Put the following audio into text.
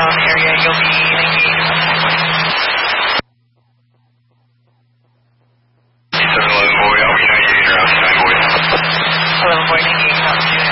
area. You'll be engaged on the highway. 711 boy, I'll be 98 around 9 boy. 11 boy, engaged on 2.